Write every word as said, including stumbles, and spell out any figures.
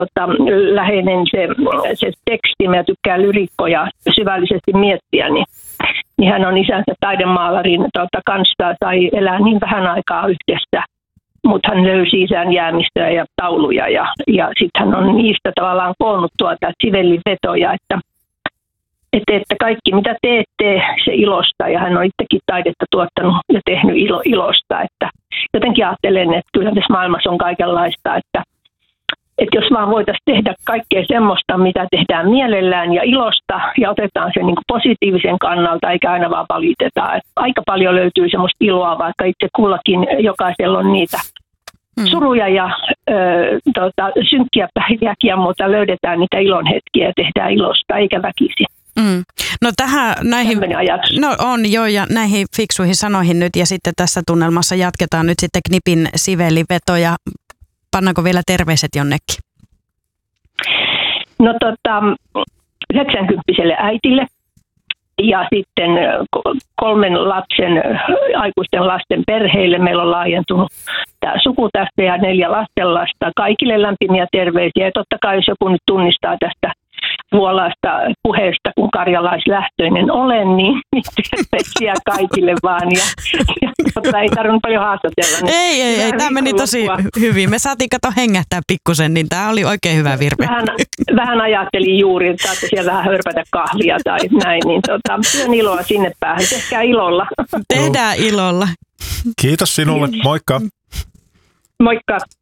tota, läheinen se, se teksti. Mä tykkään lyrikkoja syvällisesti miettiä, niin, niin hän on isänsä taidemaalarin tota, kanssa, sai elää niin vähän aikaa yhdessä. Mutta hän löysi isän jäämistöä ja tauluja ja, ja sitten hän on niistä tavallaan koonnut tuota Sivellin vetoja, että, että, että kaikki mitä teette se ilosta, ja hän on itsekin taidetta tuottanut ja tehnyt ilo, ilosta. Että jotenkin ajattelen, että kyllä tässä maailmassa on kaikenlaista, että, että jos vaan voitaisiin tehdä kaikkea semmoista, mitä tehdään mielellään ja ilosta ja otetaan sen niin kuin positiivisen kannalta eikä aina vaan valiteta. Että aika paljon löytyy semmoista iloa, vaikka itse kullakin jokaisella on niitä mm. suruja ja ö, tota, synkkiä päiviäkin, mutta löydetään niitä ilon hetkiä ja tehdään ilosta eikä väkisin. Mm. No tähän näihin, no on jo, ja näihin fiksuihin sanoihin nyt, ja sitten tässä tunnelmassa jatketaan nyt sitten Knipin Sivellin vetoja. Pannaanko vielä terveiset jonnekin? No tota, yhdeksänkymppiselle äitille ja sitten kolmen lapsen, aikuisten lasten perheille. Meillä on laajentunut tämä suku tästä ja neljä lastenlasta. Kaikille lämpimiä terveisiä. Ja totta kai jos joku nyt tunnistaa tästä vuolaasta puheesta, kun karjalaislähtöinen olen, niin terveisiä kaikille vaan. Ja, ja, ja ei tarvinnut paljon haastatella. Niin ei, ei, ei. Tämä meni tosi hyvin. Me saatiin kato hengähtää pikkusen, niin tämä oli oikein hyvä virve. Vähän, vähän ajattelin juuri, että saatte siellä vähän hörpätä kahvia tai näin, niin tota, työn iloa sinne päähän. Tehkää ilolla. Tehdään ilolla. Kiitos sinulle. Moikka. Moikka.